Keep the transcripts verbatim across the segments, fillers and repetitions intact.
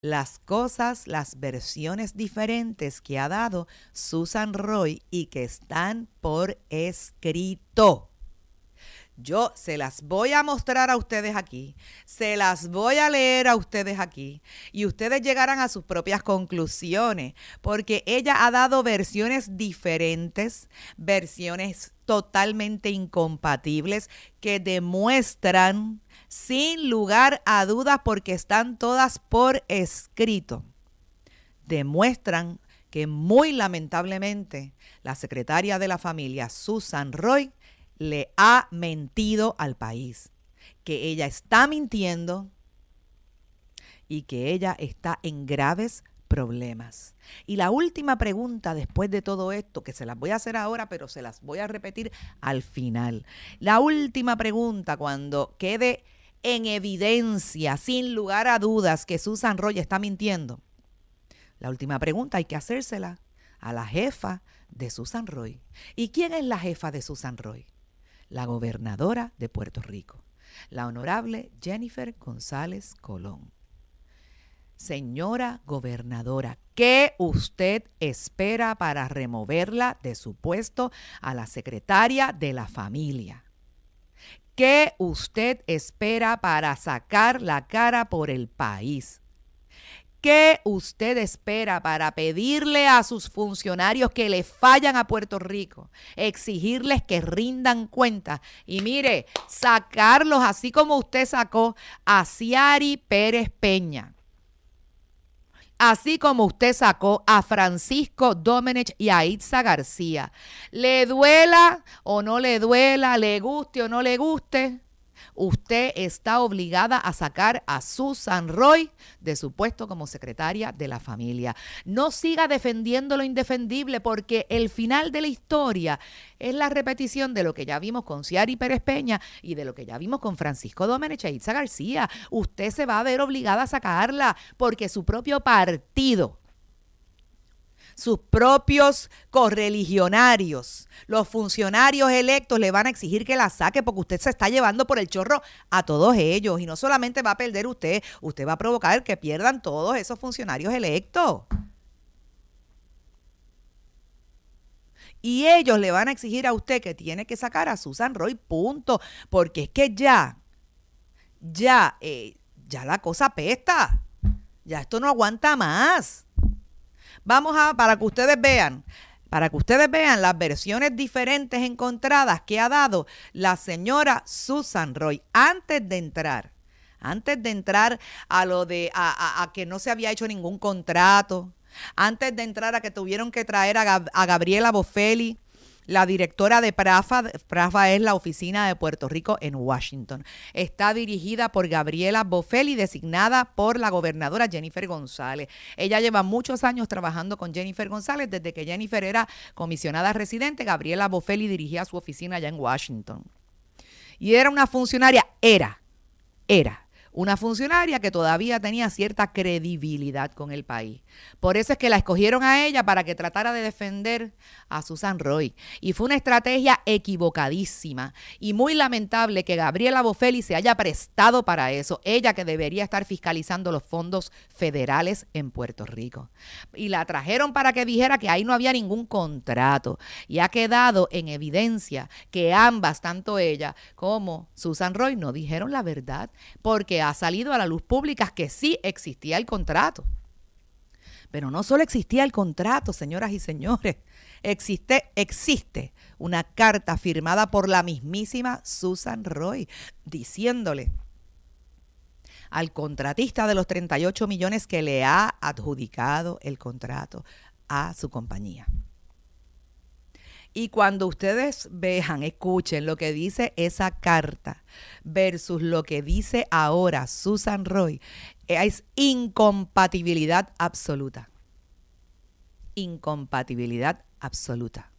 las cosas, las versiones diferentes que ha dado Susan Roy y que están por escrito. Yo se las voy a mostrar a ustedes aquí, se las voy a leer a ustedes aquí y ustedes llegarán a sus propias conclusiones, porque ella ha dado versiones diferentes, versiones totalmente incompatibles que demuestran sin lugar a dudas, porque están todas por escrito, demuestran que muy lamentablemente la secretaria de la familia, Susan Roy, le ha mentido al país, que ella está mintiendo y que ella está en graves problemas. Y la última pregunta después de todo esto, que se las voy a hacer ahora, pero se las voy a repetir al final. La última pregunta, cuando quede en evidencia, sin lugar a dudas, que Susan Roy está mintiendo, la última pregunta hay que hacérsela a la jefa de Susan Roy. ¿Y quién es la jefa de Susan Roy? La gobernadora de Puerto Rico, la honorable Jennifer González Colón. Señora gobernadora, ¿qué usted espera para removerla de su puesto a la secretaria de la familia? ¿Qué usted espera para sacar la cara por el país? ¿Qué usted espera para pedirle a sus funcionarios que le fallan a Puerto Rico, exigirles que rindan cuentas y mire, sacarlos así como usted sacó a Ciari Pérez Peña, así como usted sacó a Francisco Domenech y a Itza García? Le duela o no le duela, le guste o no le guste, usted está obligada a sacar a Susan Roy de su puesto como secretaria de la familia. No siga defendiendo lo indefendible, porque el final de la historia es la repetición de lo que ya vimos con Ciari Pérez Peña y de lo que ya vimos con Francisco Domenech e Itza García. Usted se va a ver obligada a sacarla porque su propio partido, sus propios correligionarios, los funcionarios electos le van a exigir que la saque, porque usted se está llevando por el chorro a todos ellos. Y no solamente va a perder usted, usted va a provocar que pierdan todos esos funcionarios electos. Y ellos le van a exigir a usted que tiene que sacar a Susan Roy, punto. Porque es que ya, ya, eh, ya la cosa apesta. Ya esto no aguanta más. Vamos a, para que ustedes vean, para que ustedes vean las versiones diferentes encontradas que ha dado la señora Susan Roy antes de entrar, antes de entrar a lo de, a, a, a que no se había hecho ningún contrato, antes de entrar a que tuvieron que traer a, Gab, a Gabriela Bofelli, la directora de PRAFA. PRAFA es la oficina de Puerto Rico en Washington. Está dirigida por Gabriela Bofelli, designada por la gobernadora Jennifer González. Ella lleva muchos años trabajando con Jennifer González. Desde que Jennifer era comisionada residente, Gabriela Bofelli dirigía su oficina allá en Washington. Y era una funcionaria, era, era. Una funcionaria que todavía tenía cierta credibilidad con el país. Por eso es que la escogieron a ella para que tratara de defender a Susan Roy. Y fue una estrategia equivocadísima y muy lamentable que Gabriela Bofelli se haya prestado para eso. Ella, que debería estar fiscalizando los fondos federales en Puerto Rico. Y la trajeron para que dijera que ahí no había ningún contrato. Y ha quedado en evidencia que ambas, tanto ella como Susan Roy, no dijeron la verdad, porque ha salido a la luz pública que sí existía el contrato. Pero no solo existía el contrato, señoras y señores, existe, existe una carta firmada por la mismísima Susan Roy diciéndole al contratista de los treinta y ocho millones que le ha adjudicado el contrato a su compañía. Y cuando ustedes vean, escuchen lo que dice esa carta versus lo que dice ahora Susan Roy, es incompatibilidad absoluta. Incompatibilidad absoluta.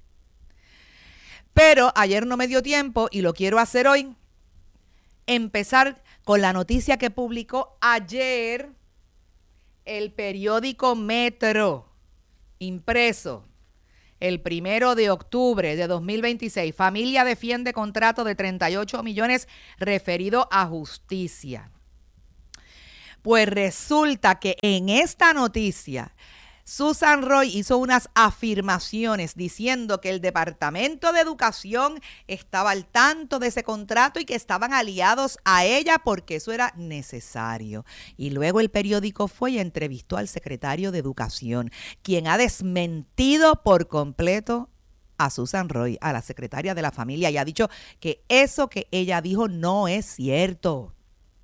Pero ayer no me dio tiempo y lo quiero hacer hoy. Empezar con la noticia que publicó ayer el periódico Metro, impreso. El primero de octubre de dos mil veintiséis, familia defiende contrato de treinta y ocho millones referido a justicia. Pues resulta que en esta noticia Susan Roy hizo unas afirmaciones diciendo que el Departamento de Educación estaba al tanto de ese contrato y que estaban aliados a ella porque eso era necesario. Y luego el periódico fue y entrevistó al secretario de Educación, quien ha desmentido por completo a Susan Roy, a la secretaria de la familia, y ha dicho que eso que ella dijo no es cierto.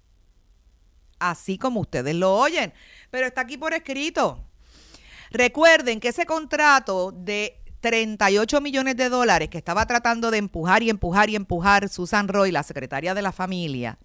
Así como ustedes lo oyen, pero está aquí por escrito. Recuerden que ese contrato de treinta y ocho millones de dólares que estaba tratando de empujar y empujar y empujar Susan Roy, la secretaria de la familia,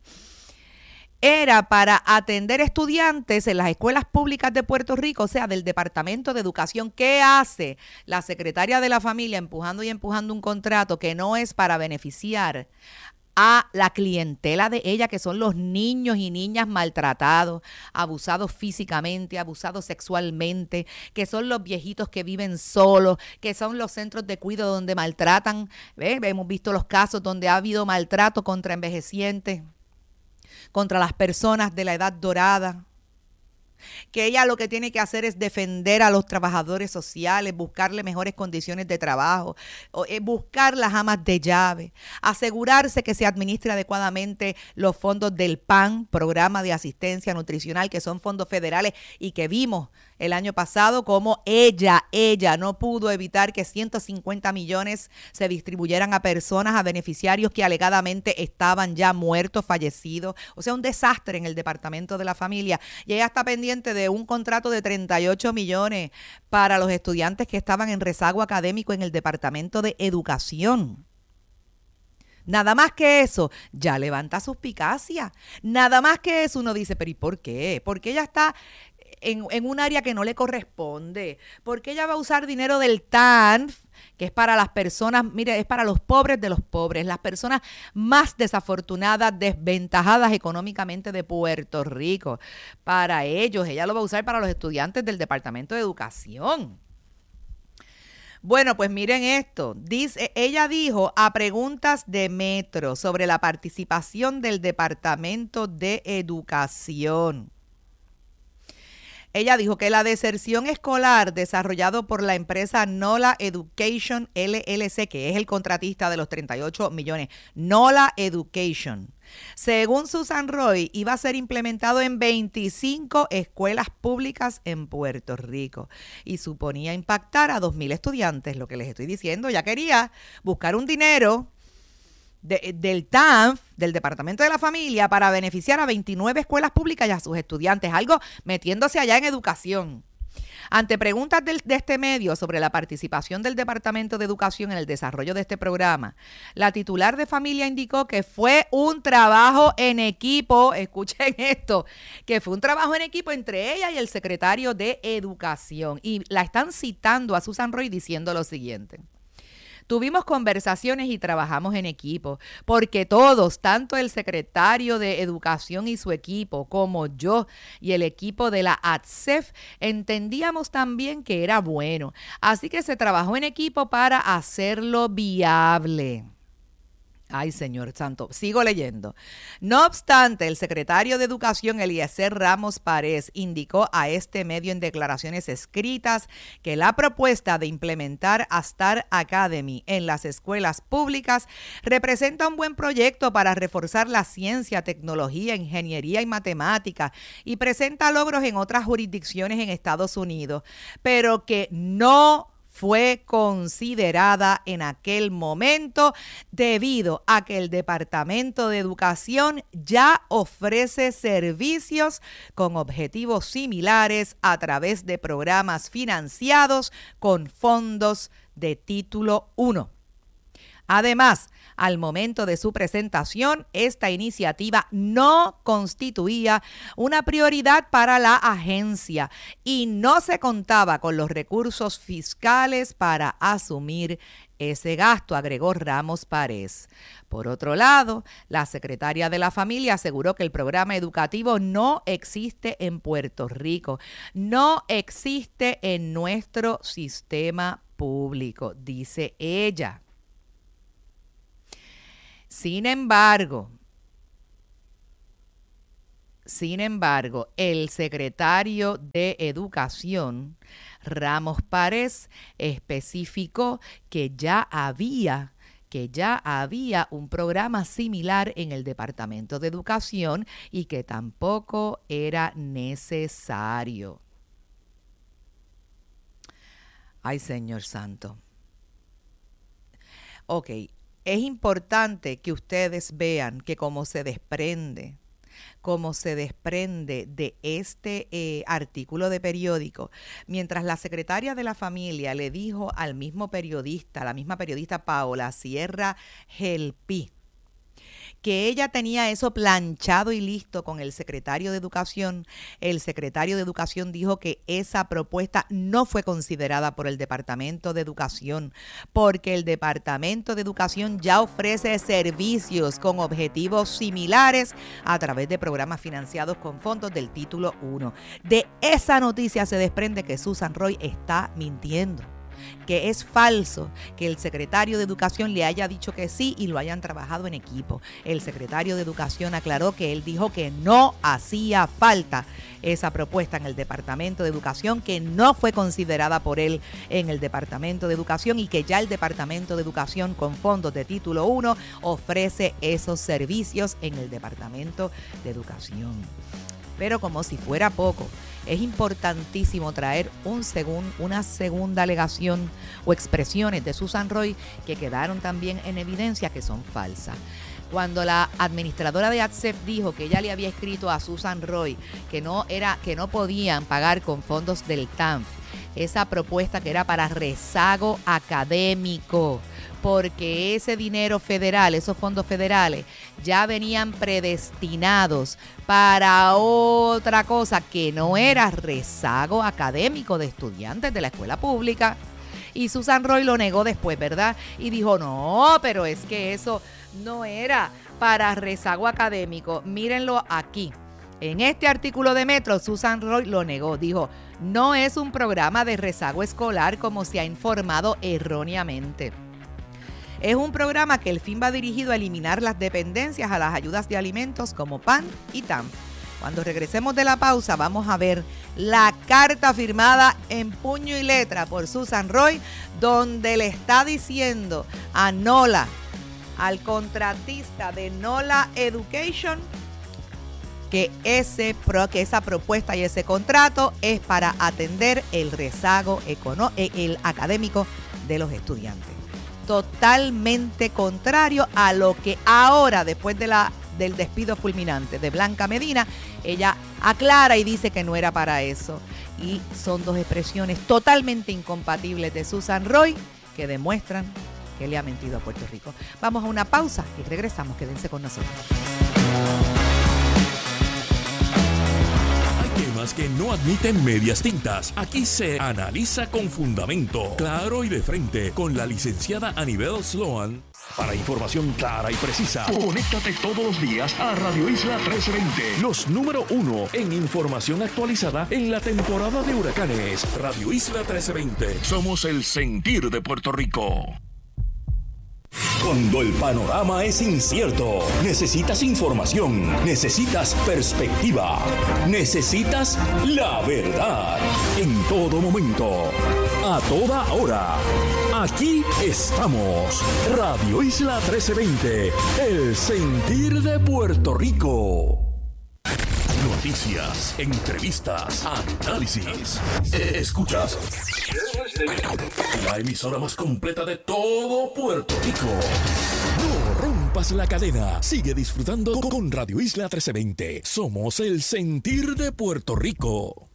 era para atender estudiantes en las escuelas públicas de Puerto Rico, o sea, del Departamento de Educación. ¿Qué hace la secretaria de la familia empujando y empujando un contrato que no es para beneficiar a la clientela de ella, que son los niños y niñas maltratados, abusados físicamente, abusados sexualmente, que son los viejitos que viven solos, que son los centros de cuidado donde maltratan? ¿Ves? Hemos visto los casos donde ha habido maltrato contra envejecientes, contra las personas de la edad dorada. Que ella lo que tiene que hacer es defender a los trabajadores sociales, buscarle mejores condiciones de trabajo, buscar las amas de llave, asegurarse que se administre adecuadamente los fondos del P A N, Programa de Asistencia Nutricional, que son fondos federales y que vimos el año pasado como ella, ella no pudo evitar que ciento cincuenta millones se distribuyeran a personas, a beneficiarios que alegadamente estaban ya muertos, fallecidos. O sea, un desastre en el Departamento de la Familia. Y ella está pendiente de un contrato de treinta y ocho millones para los estudiantes que estaban en rezago académico en el Departamento de Educación. Nada más que eso, ya levanta suspicacia. Nada más que eso uno dice, pero ¿y por qué? Porque ella está en, en un área que no le corresponde. Porque ella va a usar dinero del T A N F, que es para las personas, mire, es para los pobres de los pobres, las personas más desafortunadas, desventajadas económicamente de Puerto Rico. Para ellos, ella lo va a usar para los estudiantes del Departamento de Educación. Bueno, pues miren esto. Dice, ella dijo a preguntas de Metro sobre la participación del Departamento de Educación. Ella dijo que la deserción escolar desarrollado por la empresa NOLA Education L L C, que es el contratista de los treinta y ocho millones, NOLA Education, según Susan Roy, iba a ser implementado en veinticinco escuelas públicas en Puerto Rico y suponía impactar a dos mil estudiantes. Lo que les estoy diciendo, ya quería buscar un dinero De, del T A N F, del Departamento de la Familia, para beneficiar a veintinueve escuelas públicas y a sus estudiantes, algo metiéndose allá en educación. Ante preguntas de, de este medio sobre la participación del Departamento de Educación en el desarrollo de este programa, la titular de Familia indicó que fue un trabajo en equipo, escuchen esto, que fue un trabajo en equipo entre ella y el secretario de Educación. Y la están citando a Susan Roy diciendo lo siguiente: tuvimos conversaciones y trabajamos en equipo, porque todos, tanto el secretario de Educación y su equipo, como yo y el equipo de la A T S E F, entendíamos también que era bueno. Así que se trabajó en equipo para hacerlo viable. Ay, señor santo, sigo leyendo. No obstante, el secretario de Educación, Eliezer Ramos Párez, indicó a este medio en declaraciones escritas que la propuesta de implementar A Star Academy en las escuelas públicas representa un buen proyecto para reforzar la ciencia, tecnología, ingeniería y matemática y presenta logros en otras jurisdicciones en Estados Unidos, pero que no fue considerada en aquel momento debido a que el Departamento de Educación ya ofrece servicios con objetivos similares a través de programas financiados con fondos de título uno. Además, al momento de su presentación, esta iniciativa no constituía una prioridad para la agencia y no se contaba con los recursos fiscales para asumir ese gasto, agregó Ramos Párez. Por otro lado, la secretaria de la Familia aseguró que el programa educativo no existe en Puerto Rico, no existe en nuestro sistema público, dice ella. Sin embargo, Sin embargo, el secretario de Educación, Ramos Párez, especificó que ya había que ya había un programa similar en el Departamento de Educación y que tampoco era necesario. Ay, Señor Santo. Ok, es importante que ustedes vean que como se desprende, como se desprende de este eh, artículo de periódico, mientras la secretaria de la familia le dijo al mismo periodista, la misma periodista Paola Sierra Gelpi, que ella tenía eso planchado y listo con el secretario de Educación, el secretario de Educación dijo que esa propuesta no fue considerada por el Departamento de Educación, porque el Departamento de Educación ya ofrece servicios con objetivos similares a través de programas financiados con fondos del Título uno. De esa noticia se desprende que Susan Roy está mintiendo, que es falso que el secretario de Educación le haya dicho que sí y lo hayan trabajado en equipo. El secretario de Educación aclaró que él dijo que no hacía falta esa propuesta en el Departamento de Educación, que no fue considerada por él en el Departamento de Educación y que ya el Departamento de Educación con fondos de Título uno ofrece esos servicios en el Departamento de Educación. Pero como si fuera poco, es importantísimo traer un segun, una segunda alegación o expresiones de Susan Roy que quedaron también en evidencia que son falsas. Cuando la administradora de A D C E F dijo que ella le había escrito a Susan Roy que no, era, que no podían pagar con fondos del T A N F esa propuesta que era para rezago académico, porque ese dinero federal, esos fondos federales, ya venían predestinados para otra cosa que no era rezago académico de estudiantes de la escuela pública. Y Susan Roy lo negó después, ¿verdad? Y dijo, no, pero es que eso no era para rezago académico. Mírenlo aquí. En este artículo de Metro, Susan Roy lo negó. Dijo, no es un programa de rezago escolar como se ha informado erróneamente. Es un programa que el fin va dirigido a eliminar las dependencias a las ayudas de alimentos como P A N y T A M F. Cuando regresemos de la pausa vamos a ver la carta firmada en puño y letra por Susan Roy, donde le está diciendo a NOLA, al contratista de NOLA Education, que, ese, que esa propuesta y ese contrato es para atender el rezago económico, el académico de los estudiantes. Totalmente contrario a lo que ahora, después de la, del despido fulminante de Blanca Medina, ella aclara y dice que no era para eso. Y son dos expresiones totalmente incompatibles de Susan Roy que demuestran que le ha mentido a Puerto Rico. Vamos a una pausa y regresamos. Quédense con nosotros. Temas que no admiten medias tintas. Aquí se analiza con fundamento, claro y de frente, con la licenciada Anibel Sloan. Para información clara y precisa, conéctate todos los días a Radio Isla trece veinte. Los número uno en información actualizada en la temporada de huracanes. Radio Isla trece veinte. Somos el sentir de Puerto Rico. Cuando el panorama es incierto, necesitas información, necesitas perspectiva, necesitas la verdad. En todo momento, a toda hora. Aquí estamos. Radio Isla trece veinte, el sentir de Puerto Rico. Noticias, entrevistas, análisis. Escuchas la emisora más completa de todo Puerto Rico. No rompas la cadena. Sigue disfrutando con Radio Isla trece veinte. Somos el sentir de Puerto Rico.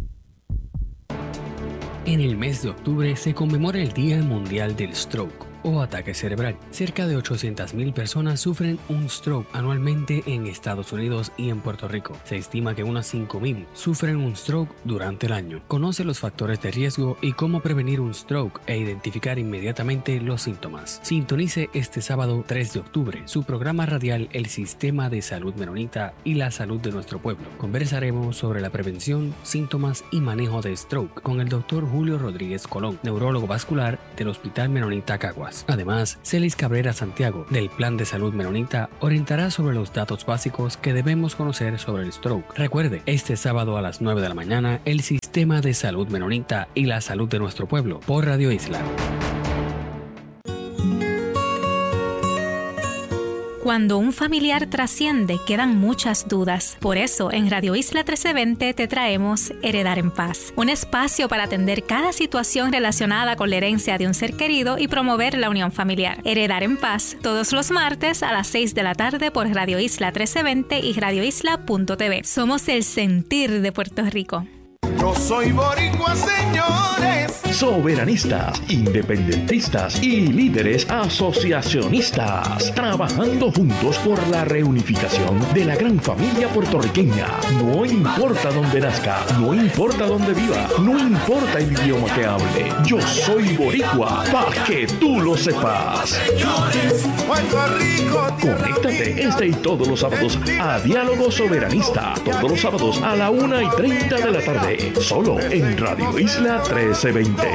En el mes de octubre se conmemora el Día Mundial del Stroke o ataque cerebral. Cerca de ochocientas mil personas sufren un stroke anualmente en Estados Unidos y en Puerto Rico. Se estima que unas cinco mil sufren un stroke durante el año. Conoce los factores de riesgo y cómo prevenir un stroke e identificar inmediatamente los síntomas. Sintonice este sábado tres de octubre su programa radial El Sistema de Salud Menonita y la Salud de Nuestro Pueblo. Conversaremos sobre la prevención, síntomas y manejo de stroke con el doctor Julio Rodríguez Colón, neurólogo vascular del Hospital Menonita Caguas. Paz. Además, Celis Cabrera Santiago, del Plan de Salud Menonita, orientará sobre los datos básicos que debemos conocer sobre el stroke. Recuerde, este sábado a las nueve de la mañana, el Sistema de Salud Menonita y la salud de nuestro pueblo, por Radio Isla. Cuando un familiar trasciende, quedan muchas dudas. Por eso, en Radio Isla trece veinte te traemos Heredar en Paz, un espacio para atender cada situación relacionada con la herencia de un ser querido y promover la unión familiar. Heredar en Paz, todos los martes a las seis de la tarde por Radio Isla trece veinte y radio isla punto t v. Somos el sentir de Puerto Rico. Yo soy boricua, señores. Soberanistas, independentistas y líderes asociacionistas, trabajando juntos por la reunificación de la gran familia puertorriqueña. No importa dónde nazca, no importa dónde viva, no importa el idioma que hable. Yo soy boricua, para que tú lo sepas. Señores, Puerto Rico. Conéctate este y todos los sábados a Diálogo Soberanista. Todos los sábados a la una y treinta de la tarde. Solo en Radio Isla trece veinte.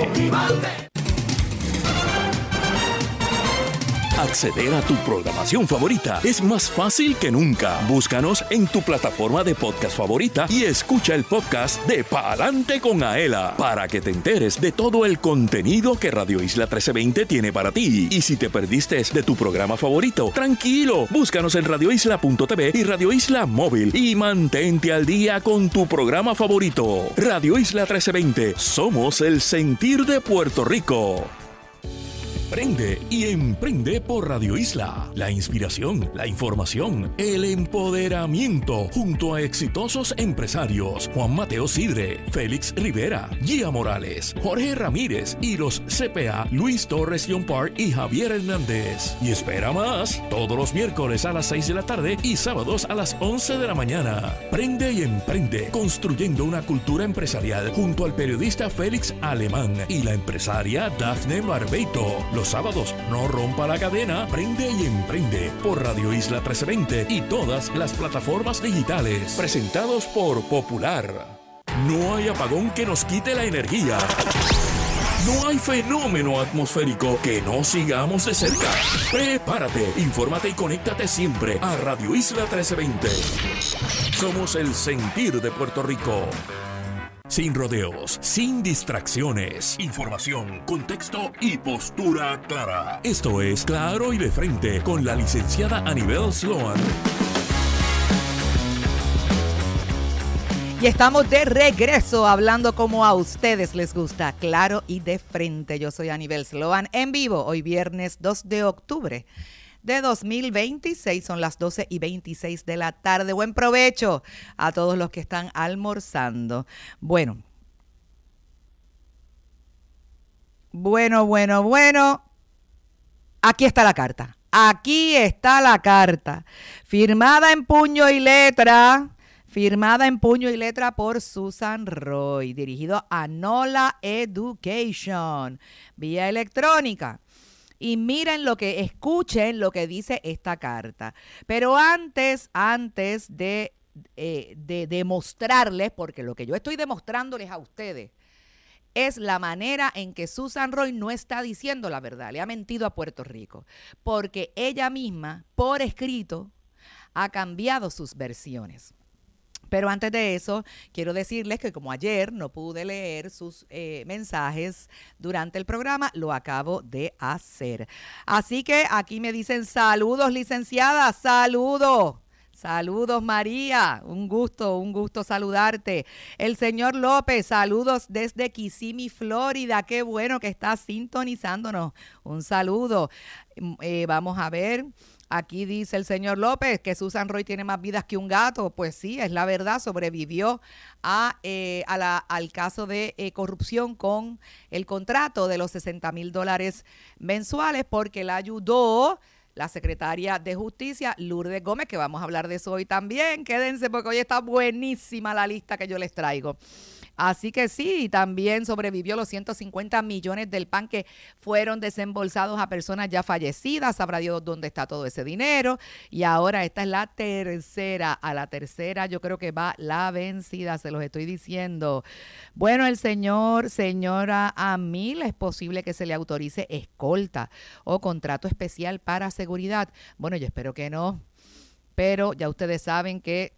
Acceder a tu programación favorita es más fácil que nunca. Búscanos en tu plataforma de podcast favorita y escucha el podcast de Pa'lante con Aela para que te enteres de todo el contenido que Radio Isla trece veinte tiene para ti. Y si te perdiste de tu programa favorito, tranquilo, búscanos en radio isla punto t v y Radio Isla Móvil y mantente al día con tu programa favorito. Radio Isla trece veinte, somos el sentir de Puerto Rico. Prende y emprende por Radio Isla. La inspiración, la información, el empoderamiento, junto a exitosos empresarios Juan Mateo Sidre, Félix Rivera, Gia Morales, Jorge Ramírez y los C P A Luis Torres Yompar y Javier Hernández. Y espera más, todos los miércoles a las seis de la tarde y sábados a las once de la mañana. Prende y emprende, construyendo una cultura empresarial junto al periodista Félix Alemán y la empresaria Dafne Barbeito. Los sábados, no rompa la cadena, prende y emprende por Radio Isla trece veinte y todas las plataformas digitales. Presentados por Popular. No hay apagón que nos quite la energía. No hay fenómeno atmosférico que no sigamos de cerca. Prepárate, infórmate y conéctate siempre a Radio Isla trece veinte. Somos el sentir de Puerto Rico. Sin rodeos, sin distracciones, información, contexto y postura clara. Esto es Claro y de Frente con la licenciada Anibel Sloan. Y estamos de regreso hablando como a ustedes les gusta, claro y de frente. Yo soy Anibel Sloan en vivo, hoy viernes dos de octubre de dos mil veintiséis, son las doce y veintiséis de la tarde. Buen provecho a todos los que están almorzando. Bueno, bueno, bueno, bueno, aquí está la carta, aquí está la carta, firmada en puño y letra, firmada en puño y letra por Susan Roy, dirigido a NOLA Education, vía electrónica. Y miren lo que, escuchen lo que dice esta carta. Pero antes, antes de, eh, de demostrarles, porque lo que yo estoy demostrándoles a ustedes es la manera en que Susan Roy no está diciendo la verdad, le ha mentido a Puerto Rico, porque ella misma, por escrito, ha cambiado sus versiones. Pero antes de eso, quiero decirles que como ayer no pude leer sus eh, mensajes durante el programa, lo acabo de hacer. Así que aquí me dicen saludos, licenciada, saludos. Saludos, María, un gusto, un gusto saludarte. El señor López, saludos desde Kissimmee, Florida. Qué bueno que estás sintonizándonos. Un saludo. Eh, vamos a ver. Aquí dice el señor López que Susan Roy tiene más vidas que un gato. Pues sí, es la verdad, sobrevivió a, eh, a la, al caso de eh, corrupción con el contrato de los sesenta mil dólares mensuales porque la ayudó la secretaria de Justicia, Lourdes Gómez, que vamos a hablar de eso hoy también. Quédense porque hoy está buenísima la lista que yo les traigo. Así que sí, también sobrevivió los ciento cincuenta millones del P A N que fueron desembolsados a personas ya fallecidas. Sabrá Dios dónde está todo ese dinero. Y ahora esta es la tercera. A la tercera yo creo que va la vencida, se los estoy diciendo. Bueno, el señor, señora Amil, es posible que se le autorice escolta o contrato especial para seguridad. Bueno, yo espero que no. Pero ya ustedes saben que...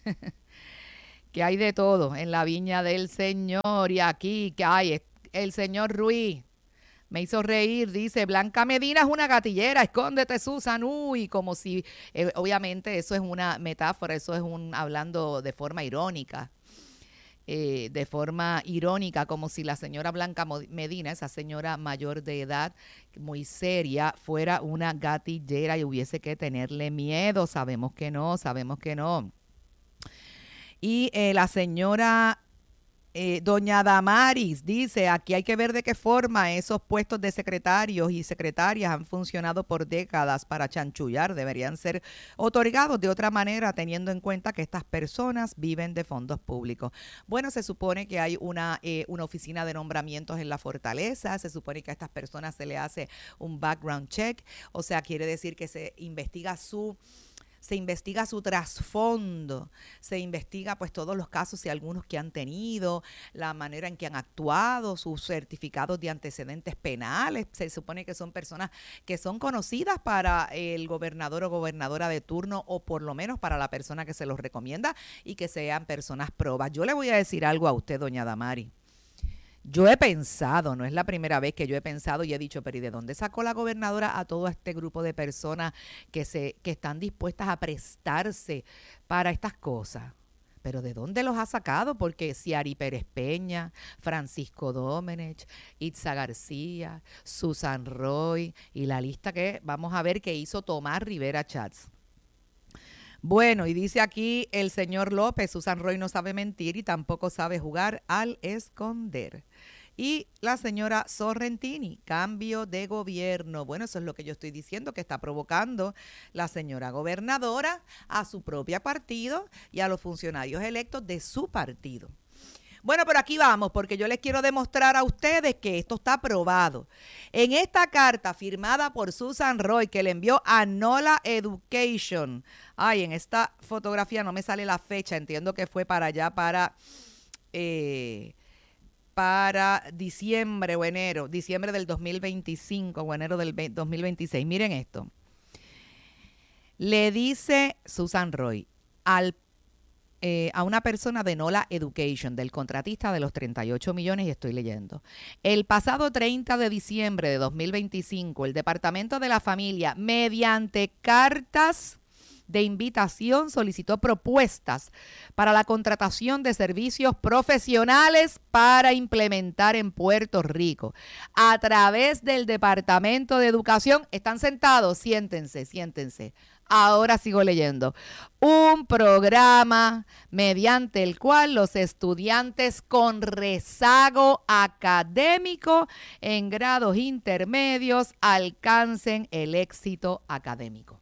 que hay de todo en la viña del Señor. Y aquí que hay el señor Ruiz me hizo reír, dice: Blanca Medina es una gatillera, escóndete, Susan. Uy, como si, eh, obviamente eso es una metáfora, eso es un hablando de forma irónica, eh, de forma irónica, como si la señora Blanca Medina, esa señora mayor de edad, muy seria, fuera una gatillera y hubiese que tenerle miedo. Sabemos que no, sabemos que no. Y eh, la señora eh, doña Damaris dice: aquí hay que ver de qué forma esos puestos de secretarios y secretarias han funcionado por décadas para chanchullar. Deberían ser otorgados de otra manera, teniendo en cuenta que estas personas viven de fondos públicos. Bueno, se supone que hay una, eh, una oficina de nombramientos en la Fortaleza. Se supone que a estas personas se le hace un background check. O sea, quiere decir que se investiga su... Se investiga su trasfondo, se investiga pues todos los casos y algunos que han tenido, la manera en que han actuado, sus certificados de antecedentes penales. Se supone que son personas que son conocidas para el gobernador o gobernadora de turno, o por lo menos para la persona que se los recomienda, y que sean personas probas. Yo le voy a decir algo a usted, doña Damari. Yo he pensado, no es la primera vez que yo he pensado y he dicho, pero ¿y de dónde sacó la gobernadora a todo este grupo de personas que se que están dispuestas a prestarse para estas cosas? ¿Pero de dónde los ha sacado? Porque Ciari Pérez Peña, Francisco Domenech, Itza García, Susan Roy y la lista que vamos a ver que hizo Tomás Rivera Chats. Bueno, y dice aquí el señor López: Susan Roy no sabe mentir y tampoco sabe jugar al esconder. Y la señora Sorrentini: cambio de gobierno. Bueno, eso es lo que yo estoy diciendo, que está provocando la señora gobernadora a su propio partido y a los funcionarios electos de su partido. Bueno, pero aquí vamos, porque yo les quiero demostrar a ustedes que esto está aprobado. En esta carta firmada por Susan Roy, que le envió a NOLA Education. Ay, en esta fotografía no me sale la fecha, entiendo que fue para allá, para, eh, para diciembre o enero, diciembre del dos mil veinticinco o enero del dos mil veintiséis. Miren esto. Le dice Susan Roy al Eh, a una persona de NOLA Education, del contratista de los treinta y ocho millones, y estoy leyendo: el pasado treinta de diciembre de dos mil veinticinco, el Departamento de la Familia, mediante cartas de invitación, solicitó propuestas para la contratación de servicios profesionales para implementar en Puerto Rico a través del Departamento de Educación. ¿Están sentados? Siéntense, siéntense. Ahora sigo leyendo. Un programa mediante el cual los estudiantes con rezago académico en grados intermedios alcancen el éxito académico.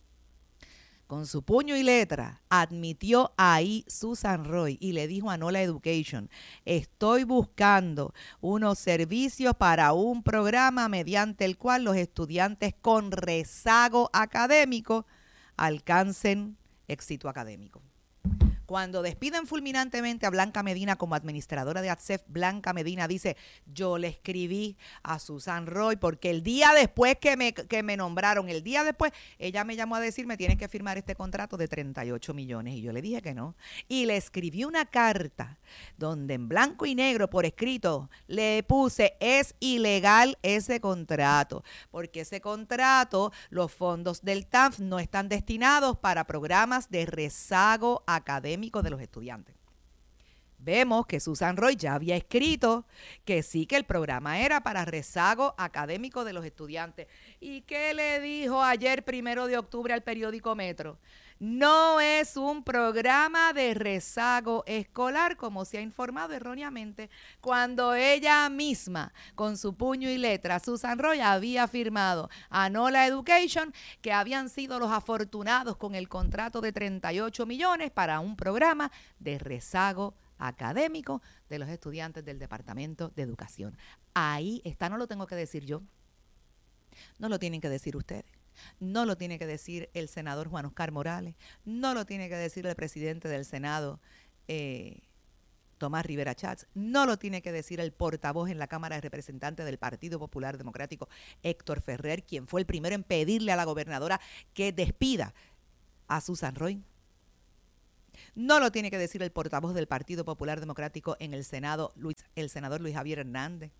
Con su puño y letra, admitió ahí Susan Roy y le dijo a NOLA Education: estoy buscando unos servicios para un programa mediante el cual los estudiantes con rezago académico alcancen éxito académico. Cuando despiden fulminantemente a Blanca Medina como administradora de ATSEF, Blanca Medina dice: yo le escribí a Susan Roy porque el día después que me, que me nombraron, el día después, ella me llamó a decirme: tienes que firmar este contrato de treinta y ocho millones. Y yo le dije que no. Y le escribí una carta donde en blanco y negro por escrito le puse: es ilegal ese contrato, porque ese contrato, los fondos del T A N F no están destinados para programas de rezago académico de los estudiantes. Vemos que Susan Roy ya había escrito que sí, que el programa era para rezago académico de los estudiantes. ¿Y qué le dijo ayer, primero de octubre, al periódico Metro? No es un programa de rezago escolar, como se ha informado erróneamente, cuando ella misma, con su puño y letra, Susan Roy, había firmado a NOLA Education que habían sido los afortunados con el contrato de treinta y ocho millones para un programa de rezago académico de los estudiantes del Departamento de Educación. Ahí está, no lo tengo que decir yo, no lo tienen que decir ustedes, no lo tiene que decir el senador Juan Oscar Morales, no lo tiene que decir el presidente del Senado, eh, Tomás Rivera Chats, no lo tiene que decir el portavoz en la Cámara de Representantes del Partido Popular Democrático, Héctor Ferrer, quien fue el primero en pedirle a la gobernadora que despida a Susan Roy. No lo tiene que decir el portavoz del Partido Popular Democrático en el Senado, Luis, el senador Luis Javier Hernández.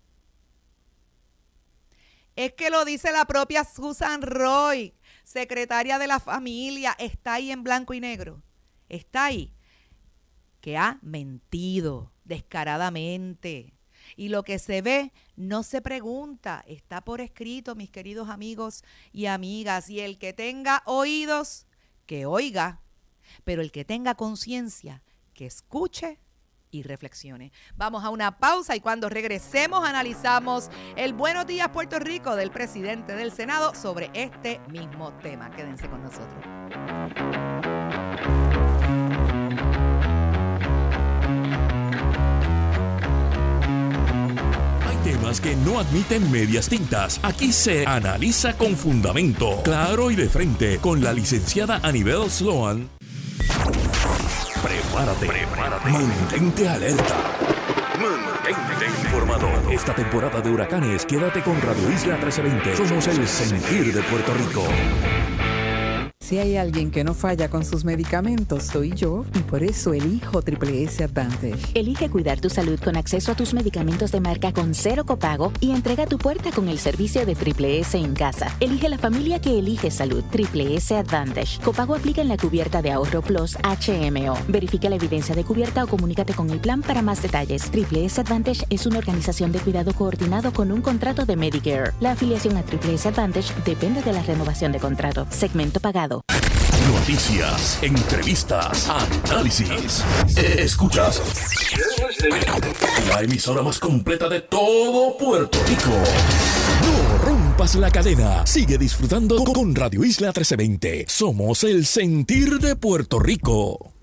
Es que lo dice la propia Susan Roy, secretaria de la familia, está ahí en blanco y negro, está ahí, que ha mentido descaradamente. Y lo que se ve no se pregunta, está por escrito, mis queridos amigos y amigas. Y el que tenga oídos, que oiga, pero el que tenga conciencia, que escuche y reflexione. Vamos a una pausa y cuando regresemos analizamos el Buenos Días Puerto Rico del presidente del Senado sobre este mismo tema. Quédense con nosotros. Temas que no admiten medias tintas. Aquí se analiza con fundamento, claro y de frente, con la licenciada Anibel Sloan. Prepárate, prepárate. Mantente alerta. Mantente informado. Esta temporada de huracanes, quédate con Radio Isla trece veinte. Somos el sentir de Puerto Rico. Si hay alguien que no falla con sus medicamentos, soy yo, y por eso elijo Triple S Advantage. Elige cuidar tu salud con acceso a tus medicamentos de marca con cero copago y entrega a tu puerta con el servicio de Triple S en casa. Elige la familia que elige salud. Triple S Advantage. Copago aplica en la cubierta de Ahorro Plus H M O. Verifica la evidencia de cubierta o comunícate con el plan para más detalles. Triple S Advantage es una organización de cuidado coordinado con un contrato de Medicare. La afiliación a Triple S Advantage depende de la renovación de contrato. Segmento pagado. Noticias, entrevistas, análisis. Escuchas la emisora más completa de todo Puerto Rico. No rompas la cadena. Sigue disfrutando con Radio Isla trece veinte. Somos el sentir de Puerto Rico.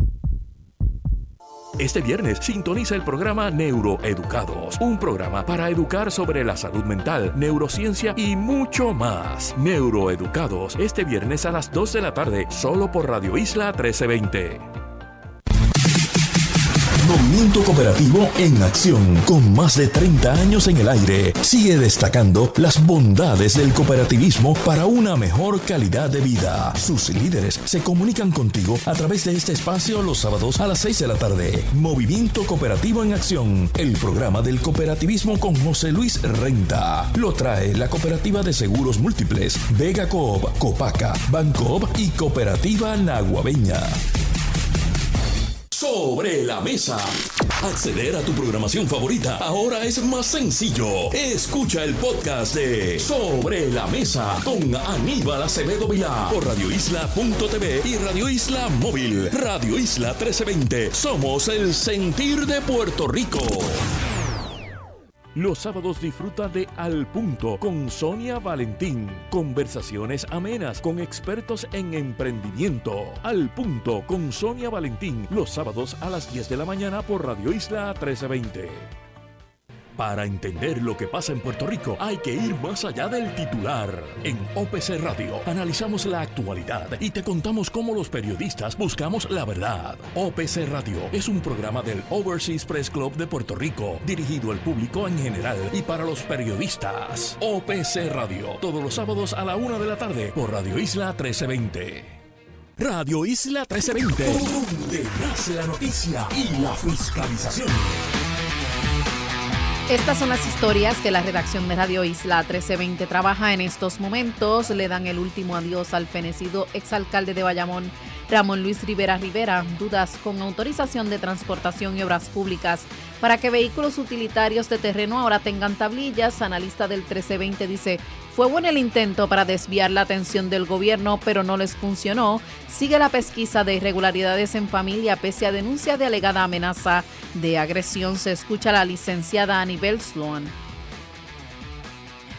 Este viernes sintoniza el programa Neuroeducados, un programa para educar sobre la salud mental, neurociencia y mucho más. Neuroeducados, este viernes a las dos de la tarde, solo por Radio Isla trece veinte. Movimiento Cooperativo en acción, con más de treinta años en el aire, sigue destacando las bondades del cooperativismo para una mejor calidad de vida. Sus líderes se comunican contigo a través de este espacio los sábados a las seis de la tarde. Movimiento Cooperativo en acción, el programa del cooperativismo con José Luis Renta. Lo trae la Cooperativa de Seguros Múltiples, Vega Coop, Copaca, Bancoop y Cooperativa Naguabeña. Sobre la mesa. Acceder a tu programación favorita ahora es más sencillo. Escucha el podcast de Sobre la Mesa con Aníbal Acevedo Vilá por radio isla punto t v y Radio Isla Móvil. Radio Isla trece veinte. Somos el sentir de Puerto Rico. Los sábados disfruta de Al Punto con Sonia Valentín. Conversaciones amenas con expertos en emprendimiento. Al Punto con Sonia Valentín. Los sábados a las diez de la mañana por Radio Isla trece veinte. Para entender lo que pasa en Puerto Rico, hay que ir más allá del titular. En O P C Radio analizamos la actualidad y te contamos cómo los periodistas buscamos la verdad. O P C Radio es un programa del Overseas Press Club de Puerto Rico, dirigido al público en general y para los periodistas. O P C Radio, todos los sábados a la una de la tarde por Radio Isla trece veinte. Radio Isla trece veinte, donde nace la noticia y la fiscalización. Estas son las historias que la redacción de Radio Isla trece veinte trabaja en estos momentos. Le dan el último adiós al fenecido exalcalde de Bayamón, Ramón Luis Rivera Rivera. Dudas con autorización de transportación y obras públicas para que vehículos utilitarios de terreno ahora tengan tablillas. Analista del trece veinte dice: fue bueno el intento para desviar la atención del gobierno, pero no les funcionó. Sigue la pesquisa de irregularidades en familia pese a denuncia de alegada amenaza de agresión. Se escucha a la licenciada Anibel Sloan.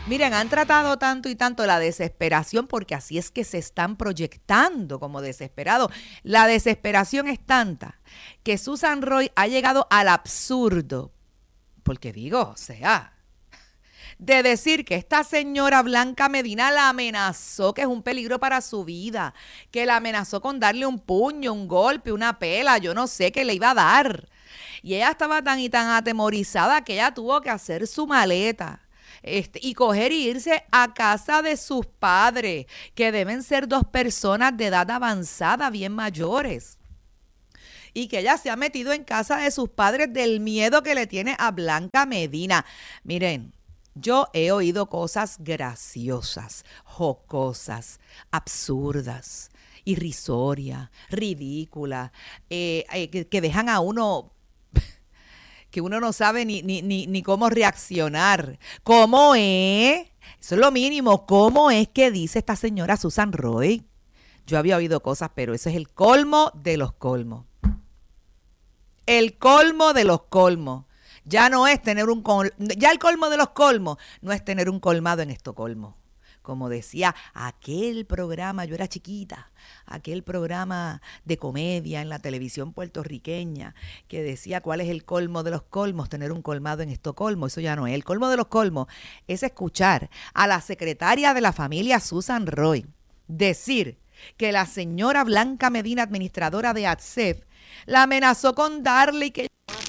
Miren, han tratado tanto y tanto la desesperación, porque así es que se están proyectando como desesperados. La desesperación es tanta que Susan Roy ha llegado al absurdo, porque digo, o sea, de decir que esta señora Blanca Medina la amenazó, que es un peligro para su vida, que la amenazó con darle un puño, un golpe, una pela, yo no sé qué le iba a dar. Y ella estaba tan y tan atemorizada que ella tuvo que hacer su maleta. Este, y coger y irse a casa de sus padres, que deben ser dos personas de edad avanzada, bien mayores. Y que ella se ha metido en casa de sus padres del miedo que le tiene a Blanca Medina. Miren, yo he oído cosas graciosas, jocosas, absurdas, irrisorias, ridículas, eh, eh, que, que dejan a uno... que uno no sabe ni, ni, ni, ni cómo reaccionar. ¿Cómo es? Eso es lo mínimo. ¿Cómo es que dice esta señora Susan Roy? Yo había oído cosas, pero eso es el colmo de los colmos. El colmo de los colmos. Ya no es tener un... Col- ya el colmo de los colmos no es tener un colmado en Estocolmo. Como decía aquel programa, yo era chiquita, aquel programa de comedia en la televisión puertorriqueña que decía cuál es el colmo de los colmos, tener un colmado en Estocolmo. Eso ya no es. El colmo de los colmos es escuchar a la secretaria de la familia Susan Roy decir que la señora Blanca Medina, administradora de A T S E F, la amenazó con darle y que